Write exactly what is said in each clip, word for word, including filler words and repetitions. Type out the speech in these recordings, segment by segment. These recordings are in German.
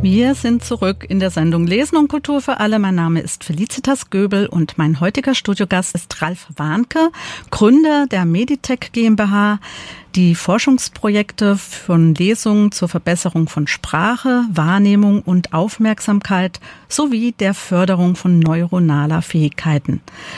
Wir sind zurück in der Sendung Lesen und Kultur für alle. Mein Name ist Felicitas Göbel und mein heutiger Studiogast ist Ralf Warnke, Gründer der Meditech GmbH, die Forschungsprojekte von Lesungen zur Verbesserung von Sprache, Wahrnehmung und Aufmerksamkeit sowie der Förderung von neuronaler Fähigkeiten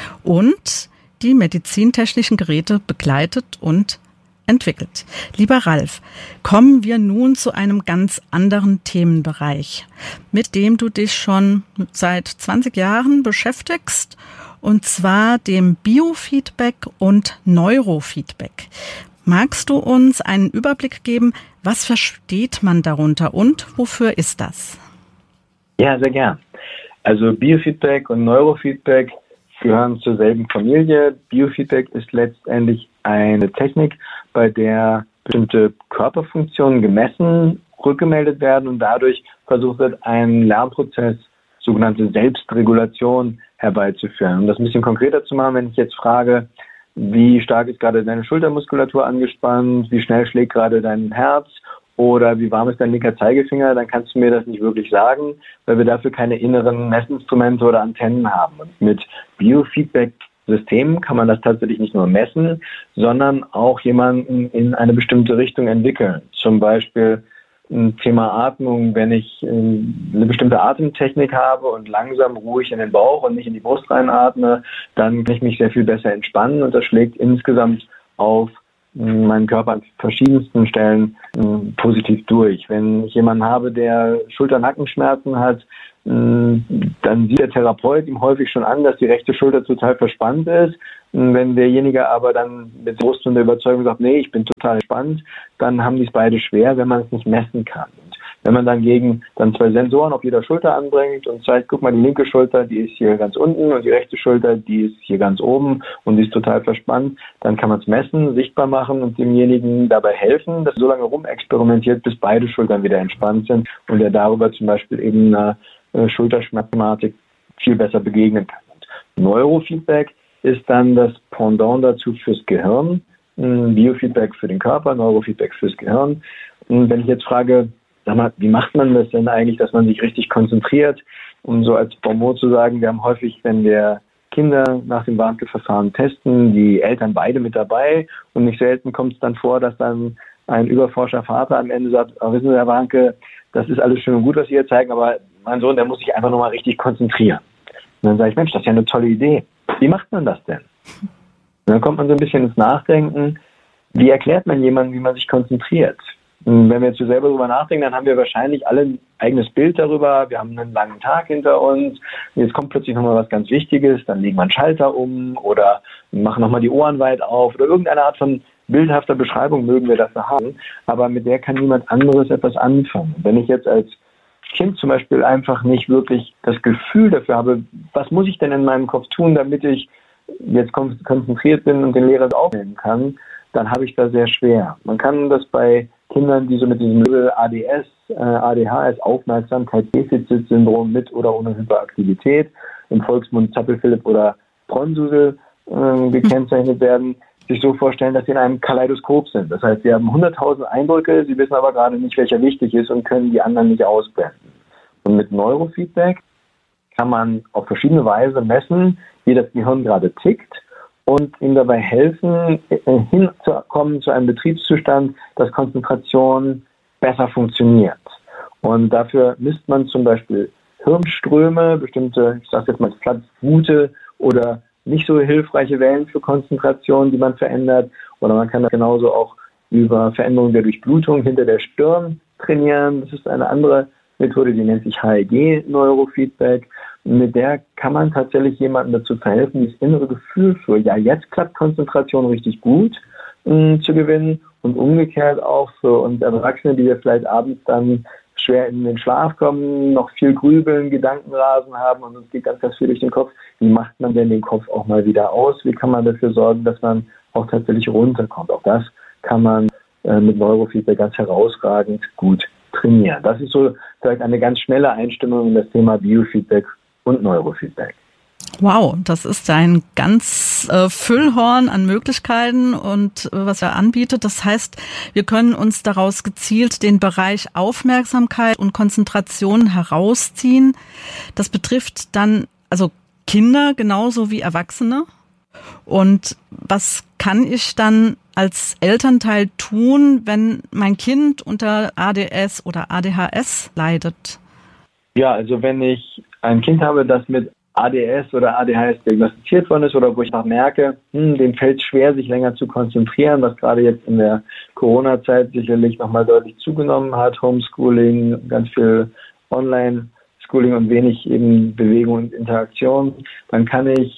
und die medizintechnischen Geräte begleitet und entwickelt. Lieber Ralf, kommen wir nun zu einem ganz anderen Themenbereich, mit dem du dich schon seit zwanzig Jahren beschäftigst, und zwar dem Biofeedback und Neurofeedback. Magst du uns einen Überblick geben, was versteht man darunter und wofür ist das? Ja, sehr gern. Also Biofeedback und Neurofeedback gehören zur selben Familie. Biofeedback ist letztendlich eine Technik, bei der bestimmte Körperfunktionen gemessen, rückgemeldet werden und dadurch versucht wird, einen Lernprozess, sogenannte Selbstregulation, herbeizuführen. Um das ein bisschen konkreter zu machen, wenn ich jetzt frage, wie stark ist gerade deine Schultermuskulatur angespannt, wie schnell schlägt gerade dein Herz oder wie warm ist dein linker Zeigefinger, dann kannst du mir das nicht wirklich sagen, weil wir dafür keine inneren Messinstrumente oder Antennen haben. Und mit Biofeedback-Systemen kann man das tatsächlich nicht nur messen, sondern auch jemanden in eine bestimmte Richtung entwickeln. Zum Beispiel ein Thema Atmung, wenn ich eine bestimmte Atemtechnik habe und langsam ruhig in den Bauch und nicht in die Brust reinatme, dann kann ich mich sehr viel besser entspannen und das schlägt insgesamt auf meinen Körper an verschiedensten Stellen äh, positiv durch. Wenn ich jemanden habe, der Schulter-Nackenschmerzen hat, äh, dann sieht der Therapeut ihm häufig schon an, dass die rechte Schulter total verspannt ist. Und wenn derjenige aber dann mit Brust und der Überzeugung sagt, nee, ich bin total entspannt, dann haben die es beide schwer, wenn man es nicht messen kann. Und wenn man dann gegen dann zwei Sensoren auf jeder Schulter anbringt und zeigt, guck mal, die linke Schulter, die ist hier ganz unten und die rechte Schulter, die ist hier ganz oben und die ist total verspannt, dann kann man es messen, sichtbar machen und demjenigen dabei helfen, dass er so lange rumexperimentiert, bis beide Schultern wieder entspannt sind und er darüber zum Beispiel eben einer äh, Schulterschmerzthematik viel besser begegnen kann. Und Neurofeedback ist dann das Pendant dazu fürs Gehirn, Biofeedback für den Körper, Neurofeedback fürs Gehirn. Und wenn ich jetzt frage, sag mal, wie macht man das denn eigentlich, dass man sich richtig konzentriert? Um so als Bonmot zu sagen, wir haben häufig, wenn wir Kinder nach dem Warnke-Verfahren testen, die Eltern beide mit dabei und nicht selten kommt es dann vor, dass dann ein überforscher Vater am Ende sagt, oh, wissen Sie, Herr Warnke, das ist alles schön und gut, was Sie hier zeigen, aber mein Sohn, der muss sich einfach nochmal richtig konzentrieren. Und dann sage ich, Mensch, das ist ja eine tolle Idee. Wie macht man das denn? Und dann kommt man so ein bisschen ins Nachdenken, wie erklärt man jemandem, wie man sich konzentriert? Und wenn wir jetzt so selber darüber nachdenken, dann haben wir wahrscheinlich alle ein eigenes Bild darüber. Wir haben einen langen Tag hinter uns. Jetzt kommt plötzlich nochmal was ganz Wichtiges. Dann legen wir einen Schalter um oder machen nochmal die Ohren weit auf oder irgendeine Art von bildhafter Beschreibung mögen wir dafür haben. Aber mit der kann niemand anderes etwas anfangen. Wenn ich jetzt als Kind zum Beispiel einfach nicht wirklich das Gefühl dafür habe, was muss ich denn in meinem Kopf tun, damit ich jetzt konzentriert bin und den Lehrer aufnehmen kann, dann habe ich da sehr schwer. Man kann das bei Kindern, die so mit diesem A D S, äh, A D H S, Aufmerksamkeitsdefizitsyndrom mit oder ohne Hyperaktivität, im Volksmund Zappel-Philipp oder Bronsusel äh, gekennzeichnet werden, sich so vorstellen, dass sie in einem Kaleidoskop sind. Das heißt, sie haben hunderttausend Eindrücke, sie wissen aber gerade nicht, welcher wichtig ist und können die anderen nicht ausblenden. Und mit Neurofeedback kann man auf verschiedene Weise messen, wie das Gehirn gerade tickt und ihm dabei helfen, hinzukommen zu einem Betriebszustand, dass Konzentration besser funktioniert. Und dafür misst man zum Beispiel Hirnströme, bestimmte, ich sage jetzt mal platt, gute oder nicht so hilfreiche Wellen für Konzentration, die man verändert. Oder man kann das genauso auch über Veränderungen der Durchblutung hinter der Stirn trainieren. Das ist eine andere Methode, die nennt sich H E G-Neurofeedback. Mit der kann man tatsächlich jemandem dazu verhelfen, dieses innere Gefühl für, ja, jetzt klappt Konzentration richtig gut, mh, zu gewinnen und umgekehrt auch für uns Erwachsene, die wir vielleicht abends dann schwer in den Schlaf kommen, noch viel grübeln, Gedankenrasen haben und uns geht ganz, ganz viel durch den Kopf. Wie macht man denn den Kopf auch mal wieder aus? Wie kann man dafür sorgen, dass man auch tatsächlich runterkommt? Auch das kann man äh, mit Neurofeedback ganz herausragend gut trainieren. Das ist so vielleicht eine ganz schnelle Einstimmung in das Thema Biofeedback und Neurofeedback. Wow, das ist ein ganz äh, Füllhorn an Möglichkeiten und äh, was er anbietet. Das heißt, wir können uns daraus gezielt den Bereich Aufmerksamkeit und Konzentration herausziehen. Das betrifft dann also Kinder genauso wie Erwachsene. Und was kann ich dann als Elternteil tun, wenn mein Kind unter A D S oder A D H S leidet? Ja, also wenn ich ein Kind habe, das mit A D S oder A D H S diagnostiziert worden ist oder wo ich noch merke, hm, dem fällt es schwer, sich länger zu konzentrieren, was gerade jetzt in der Corona-Zeit sicherlich nochmal deutlich zugenommen hat, Homeschooling, ganz viel Online-Schooling und wenig eben Bewegung und Interaktion, dann kann ich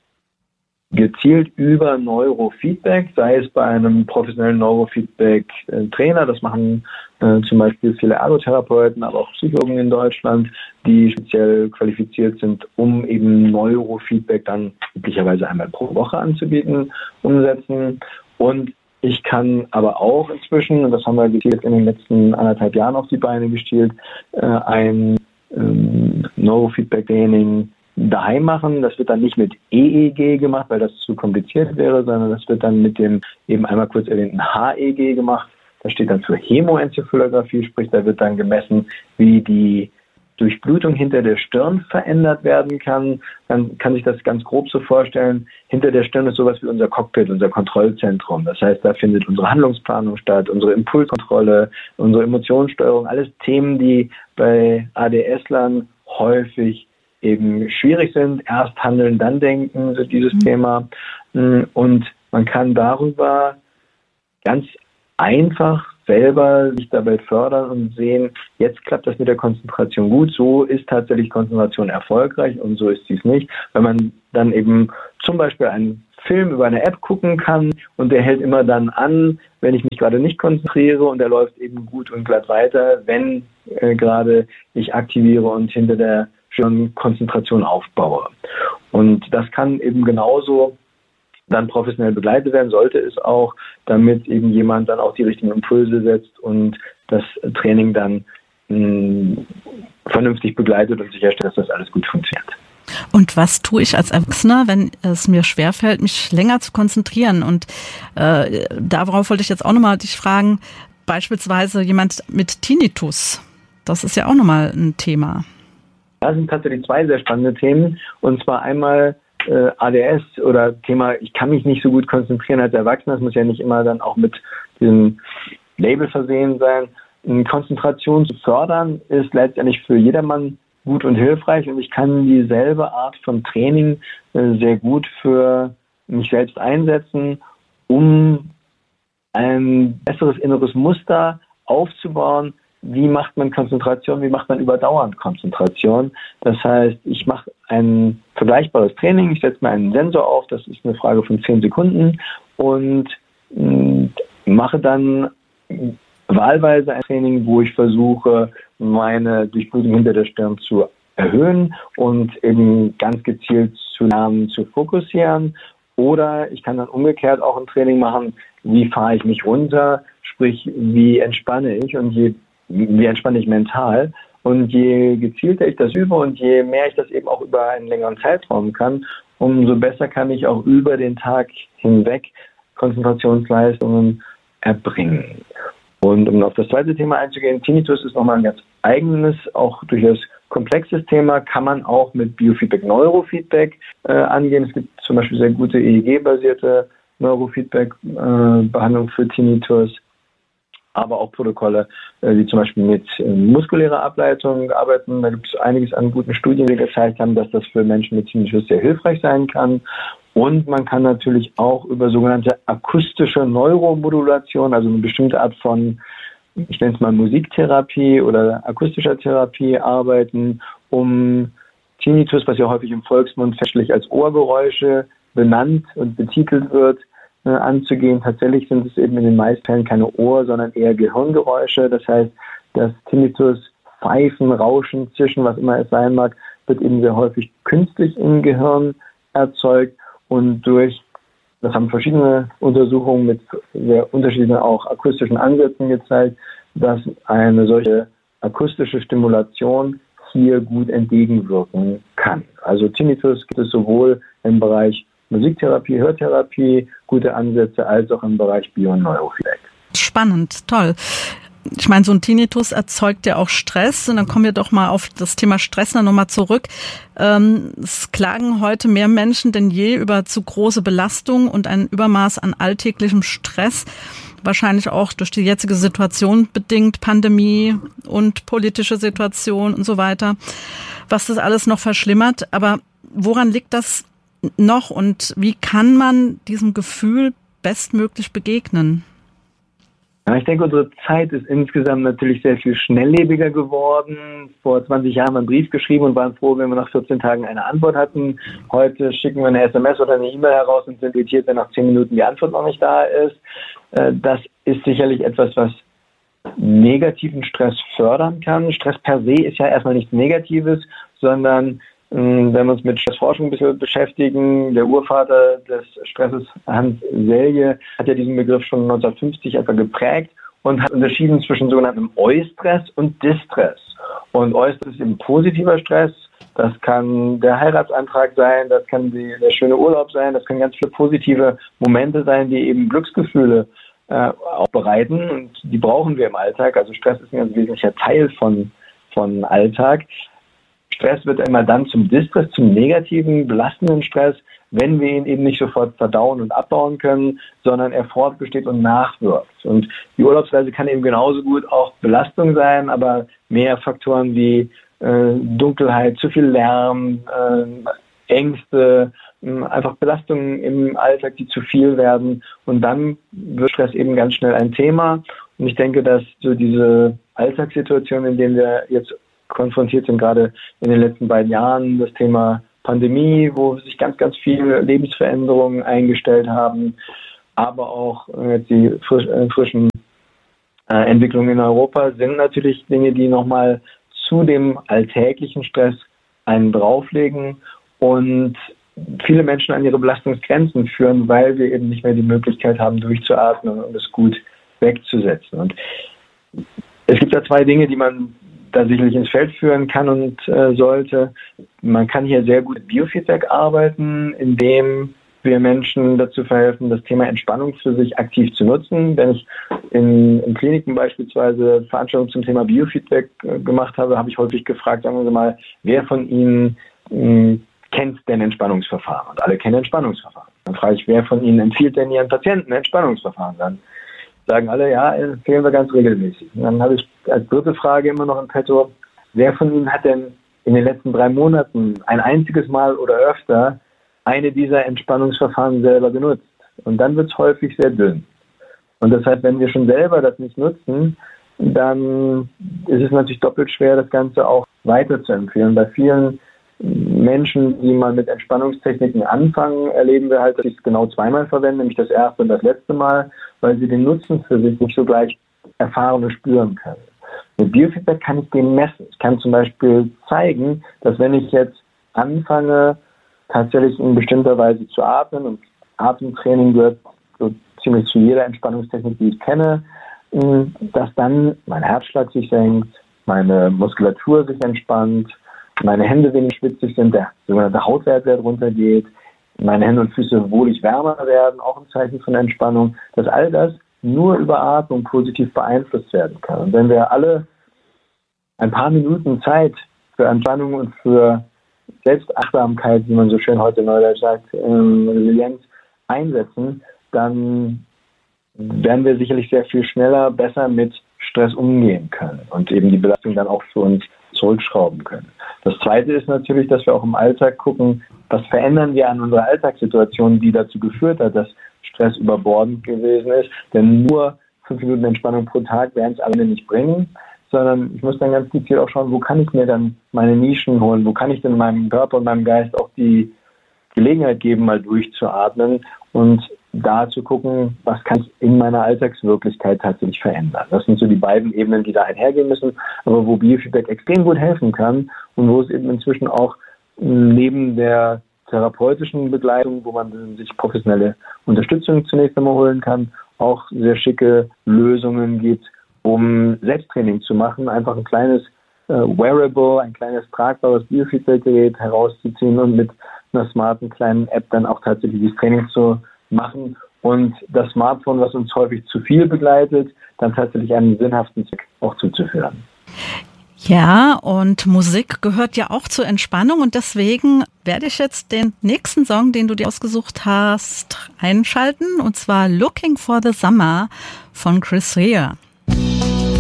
gezielt über Neurofeedback, sei es bei einem professionellen Neurofeedback-Trainer, das machen äh, zum Beispiel viele Ergotherapeuten, aber auch Psychologen in Deutschland, die speziell qualifiziert sind, um eben Neurofeedback dann üblicherweise einmal pro Woche anzubieten, umsetzen. Und ich kann aber auch inzwischen, und das haben wir gezielt in den letzten anderthalb Jahren auf die Beine gestellt, äh, ein ähm, Neurofeedback-Training daheim machen. Das wird dann nicht mit E E G gemacht, weil das zu kompliziert wäre, sondern das wird dann mit dem eben einmal kurz erwähnten H E G gemacht. Das steht dann für Hämoenzephalographie, sprich da wird dann gemessen, wie die Durchblutung hinter der Stirn verändert werden kann. Dann kann sich das ganz grob so vorstellen, hinter der Stirn ist sowas wie unser Cockpit, unser Kontrollzentrum. Das heißt, da findet unsere Handlungsplanung statt, unsere Impulskontrolle, unsere Emotionssteuerung, alles Themen, die bei A D S-Lern häufig eben schwierig sind. Erst handeln, dann denken, so dieses mhm. Thema. Und man kann darüber ganz einfach selber sich dabei fördern und sehen, jetzt klappt das mit der Konzentration gut, so ist tatsächlich Konzentration erfolgreich und so ist dies nicht. Wenn man dann eben zum Beispiel einen Film über eine App gucken kann und der hält immer dann an, wenn ich mich gerade nicht konzentriere und der läuft eben gut und glatt weiter, wenn äh, gerade ich aktiviere und hinter der schon Konzentration aufbaue. Und das kann eben genauso dann professionell begleitet werden, sollte es auch, damit eben jemand dann auch die richtigen Impulse setzt und das Training dann mh, vernünftig begleitet und sicherstellt, dass das alles gut funktioniert. Und was tue ich als Erwachsener, wenn es mir schwerfällt, mich länger zu konzentrieren? Und äh, darauf wollte ich jetzt auch nochmal dich fragen, beispielsweise jemand mit Tinnitus, das ist ja auch nochmal ein Thema. Das sind tatsächlich zwei sehr spannende Themen. Und zwar einmal äh, A D S oder Thema, ich kann mich nicht so gut konzentrieren als Erwachsener. Das muss ja nicht immer dann auch mit diesem Label versehen sein. Konzentration zu fördern ist letztendlich für jedermann gut und hilfreich. Und ich kann dieselbe Art von Training äh, sehr gut für mich selbst einsetzen, um ein besseres inneres Muster aufzubauen. Wie macht man Konzentration, wie macht man überdauernd Konzentration? Das heißt, ich mache ein vergleichbares Training, ich setze mir einen Sensor auf, das ist eine Frage von zehn Sekunden und mh, mache dann wahlweise ein Training, wo ich versuche, meine Durchblutung hinter der Stirn zu erhöhen und eben ganz gezielt zu lernen, zu fokussieren. Oder ich kann dann umgekehrt auch ein Training machen, wie fahre ich mich runter, sprich, wie entspanne ich und je wie entspanne ich mental. Und je gezielter ich das übe und je mehr ich das eben auch über einen längeren Zeitraum kann, umso besser kann ich auch über den Tag hinweg Konzentrationsleistungen erbringen. Und um auf das zweite Thema einzugehen, Tinnitus ist nochmal ein ganz eigenes, auch durchaus komplexes Thema, kann man auch mit Biofeedback, Neurofeedback äh, angehen. Es gibt zum Beispiel sehr gute E E G-basierte Neurofeedback-Behandlung äh, für Tinnitus, aber auch Protokolle, äh, die zum Beispiel mit äh, muskulärer Ableitung arbeiten. Da gibt es einiges an guten Studien, die gezeigt haben, dass das für Menschen mit Tinnitus sehr hilfreich sein kann. Und man kann natürlich auch über sogenannte akustische Neuromodulation, also eine bestimmte Art von, ich nenne es mal Musiktherapie oder akustischer Therapie arbeiten, um Tinnitus, was ja häufig im Volksmund fälschlich als Ohrgeräusche benannt und betitelt wird, äh, anzugehen. Tatsächlich sind es eben in den meisten Fällen keine Ohr-, sondern eher Gehirngeräusche. Das heißt, das Tinnitus, Pfeifen, Rauschen, Zischen, was immer es sein mag, wird eben sehr häufig künstlich im Gehirn erzeugt. Und durch, das haben verschiedene Untersuchungen mit sehr unterschiedlichen auch akustischen Ansätzen gezeigt, dass eine solche akustische Stimulation hier gut entgegenwirken kann. Also Tinnitus gibt es sowohl im Bereich Musiktherapie, Hörtherapie, gute Ansätze, als auch im Bereich Bio- und Neurofeedback. Spannend, toll. Ich meine, so ein Tinnitus erzeugt ja auch Stress. Und dann kommen wir doch mal auf das Thema Stress noch mal zurück. Ähm, es klagen heute mehr Menschen denn je über zu große Belastung und ein Übermaß an alltäglichem Stress. Wahrscheinlich auch durch die jetzige Situation bedingt, Pandemie und politische Situation und so weiter, was das alles noch verschlimmert. Aber woran liegt das noch und wie kann man diesem Gefühl bestmöglich begegnen? Ja, ich denke, unsere Zeit ist insgesamt natürlich sehr viel schnelllebiger geworden. Vor zwanzig Jahren haben wir einen Brief geschrieben und waren froh, wenn wir nach vierzehn Tagen eine Antwort hatten. Heute schicken wir eine S M S oder eine E-Mail heraus und sind irritiert, wenn nach zehn Minuten die Antwort noch nicht da ist. Das ist sicherlich etwas, was negativen Stress fördern kann. Stress per se ist ja erstmal nichts Negatives, sondern wenn wir uns mit Stressforschung ein bisschen beschäftigen, der Urvater des Stresses, Hans Selye, hat ja diesen Begriff schon neunzehnhundertfünfzig etwa geprägt und hat unterschieden zwischen sogenanntem Eustress und Distress. Und Eustress ist eben positiver Stress. Das kann der Heiratsantrag sein, das kann die, der schöne Urlaub sein, das können ganz viele positive Momente sein, die eben Glücksgefühle äh, auch bereiten. Und die brauchen wir im Alltag. Also Stress ist ein ganz wesentlicher Teil von, von Alltag. Stress wird immer dann zum Distress, zum negativen, belastenden Stress, wenn wir ihn eben nicht sofort verdauen und abbauen können, sondern er fortbesteht und nachwirkt. Und die Urlaubsreise kann eben genauso gut auch Belastung sein, aber mehr Faktoren wie äh, Dunkelheit, zu viel Lärm, äh, Ängste, äh, einfach Belastungen im Alltag, die zu viel werden. Und dann wird Stress eben ganz schnell ein Thema. Und ich denke, dass so diese Alltagssituation, in denen wir jetzt konfrontiert sind, gerade in den letzten beiden Jahren, das Thema Pandemie, wo sich ganz, ganz viele Lebensveränderungen eingestellt haben, aber auch äh, die frisch, äh, frischen äh, Entwicklungen in Europa sind natürlich Dinge, die nochmal zu dem alltäglichen Stress einen drauflegen und viele Menschen an ihre Belastungsgrenzen führen, weil wir eben nicht mehr die Möglichkeit haben, durchzuatmen und es gut wegzusetzen. Und es gibt da zwei Dinge, die man da sicherlich ins Feld führen kann und äh, sollte. Man kann hier sehr gut mit Biofeedback arbeiten, indem wir Menschen dazu verhelfen, das Thema Entspannung für sich aktiv zu nutzen. Wenn ich in, in Kliniken beispielsweise Veranstaltungen zum Thema Biofeedback äh, gemacht habe, habe ich häufig gefragt, sagen wir mal, wer von Ihnen mh, kennt denn Entspannungsverfahren? Und alle kennen Entspannungsverfahren. Dann frage ich, wer von Ihnen empfiehlt denn Ihren Patienten Entspannungsverfahren? Dann sagen alle, ja, empfehlen wir ganz regelmäßig. Und dann habe ich als dritte Frage immer noch im Petto, wer von Ihnen hat denn in den letzten drei Monaten ein einziges Mal oder öfter eine dieser Entspannungsverfahren selber genutzt? Und dann wird es häufig sehr dünn. Und deshalb, wenn wir schon selber das nicht nutzen, dann ist es natürlich doppelt schwer, das Ganze auch weiter zu empfehlen. Bei vielen Menschen, die mal mit Entspannungstechniken anfangen, erleben wir halt, dass sie es genau zweimal verwenden, nämlich das erste und das letzte Mal, weil sie den Nutzen für sich nicht so gleich erfahren und spüren können. Mit Biofeedback kann ich den messen. Ich kann zum Beispiel zeigen, dass wenn ich jetzt anfange, tatsächlich in bestimmter Weise zu atmen, und Atemtraining gehört so ziemlich zu jeder Entspannungstechnik, die ich kenne, dass dann mein Herzschlag sich senkt, meine Muskulatur sich entspannt, meine Hände wenig schwitzig sind, der sogenannte Hautwertwert runtergeht, meine Hände und Füße wohlig wärmer werden, auch ein Zeichen von Entspannung, dass all das nur über Atmung positiv beeinflusst werden kann. Und wenn wir alle ein paar Minuten Zeit für Entspannung und für Selbstachtsamkeit, wie man so schön heute neudeutsch sagt, ähm, Resilienz einsetzen, dann werden wir sicherlich sehr viel schneller, besser mit Stress umgehen können und eben die Belastung dann auch für uns zurückschrauben können. Das Zweite ist natürlich, dass wir auch im Alltag gucken, was verändern wir an unserer Alltagssituation, die dazu geführt hat, dass Stress überbordend gewesen ist. Denn nur fünf Minuten Entspannung pro Tag werden es alle nicht bringen, sondern ich muss dann ganz gezielt auch schauen, wo kann ich mir dann meine Nischen holen, wo kann ich denn meinem Körper und meinem Geist auch die Gelegenheit geben, mal durchzuatmen und da zu gucken, was kann ich in meiner Alltagswirklichkeit tatsächlich verändern. Das sind so die beiden Ebenen, die da einhergehen müssen, aber wo Biofeedback extrem gut helfen kann und wo es eben inzwischen auch neben der therapeutischen Begleitung, wo man sich professionelle Unterstützung zunächst einmal holen kann, auch sehr schicke Lösungen gibt, um Selbsttraining zu machen, einfach ein kleines äh, Wearable, ein kleines tragbares Biofeedback-Gerät herauszuziehen und mit einer smarten kleinen App dann auch tatsächlich das Training zu machen und das Smartphone, was uns häufig zu viel begleitet, dann tatsächlich einen sinnhaften Zweck auch zuzuführen. Ja, und Musik gehört ja auch zur Entspannung und deswegen werde ich jetzt den nächsten Song, den du dir ausgesucht hast, einschalten, und zwar Looking for the Summer von Chris Rea.